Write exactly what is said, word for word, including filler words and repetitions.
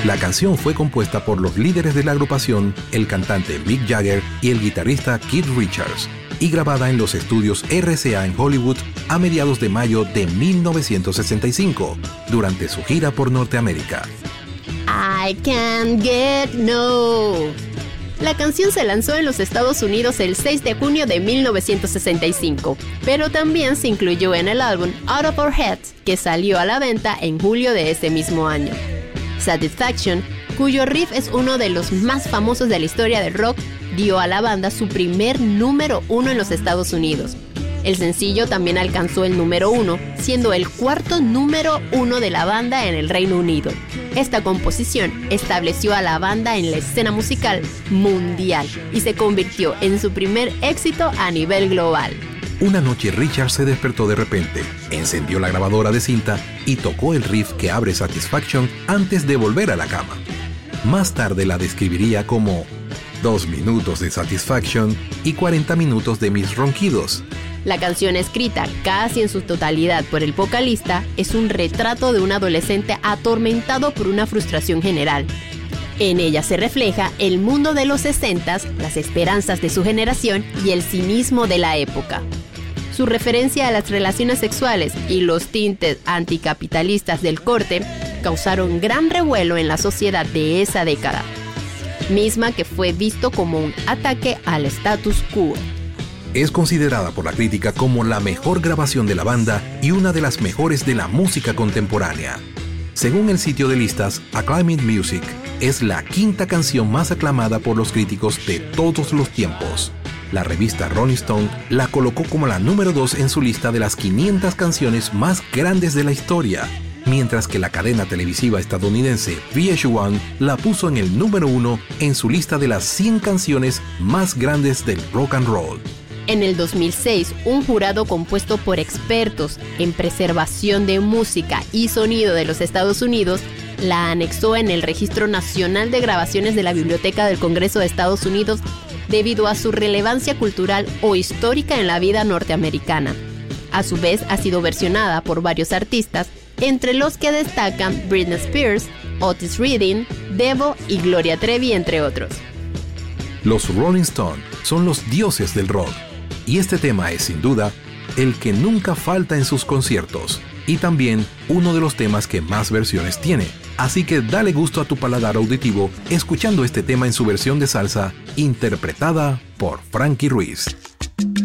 La canción fue compuesta por los líderes de la agrupación, el cantante Mick Jagger y el guitarrista Keith Richards, y grabada en los estudios R C A en Hollywood a mediados de mayo de mil novecientos sesenta y cinco, durante su gira por Norteamérica. I can't get no. La canción se lanzó en los Estados Unidos el seis de junio de mil novecientos sesenta y cinco, pero también se incluyó en el álbum Out of Our Heads, que salió a la venta en julio de ese mismo año. Satisfaction, cuyo riff es uno de los más famosos de la historia del rock, dio a la banda su primer número uno en los Estados Unidos. El sencillo también alcanzó el número uno, siendo el cuarto número uno de la banda en el Reino Unido. Esta composición estableció a la banda en la escena musical mundial y se convirtió en su primer éxito a nivel global. Una noche Richard se despertó de repente, encendió la grabadora de cinta y tocó el riff que abre Satisfaction antes de volver a la cama. Más tarde la describiría como dos minutos de Satisfaction y cuarenta minutos de mis ronquidos. La canción, escrita casi en su totalidad por el vocalista, es un retrato de un adolescente atormentado por una frustración general. En ella se refleja el mundo de los sesentas, las esperanzas de su generación y el cinismo de la época. Su referencia a las relaciones sexuales y los tintes anticapitalistas del corte causaron gran revuelo en la sociedad de esa década, misma que fue visto como un ataque al status quo. Es considerada por la crítica como la mejor grabación de la banda y una de las mejores de la música contemporánea. Según el sitio de listas Acclaimed Music, es la quinta canción más aclamada por los críticos de todos los tiempos. La revista Rolling Stone la colocó como la número dos en su lista de las quinientas canciones más grandes de la historia, mientras que la cadena televisiva estadounidense V H uno la puso en el número uno en su lista de las cien canciones más grandes del rock and roll. En el dos mil seis, un jurado compuesto por expertos en preservación de música y sonido de los Estados Unidos la anexó en el Registro Nacional de Grabaciones de la Biblioteca del Congreso de Estados Unidos debido a su relevancia cultural o histórica en la vida norteamericana. A su vez, ha sido versionada por varios artistas, entre los que destacan Britney Spears, Otis Redding, Devo y Gloria Trevi, entre otros. Los Rolling Stones son los dioses del rock, y este tema es, sin duda, el que nunca falta en sus conciertos, y también uno de los temas que más versiones tiene. Así que dale gusto a tu paladar auditivo escuchando este tema en su versión de salsa, interpretada por Frankie Ruiz.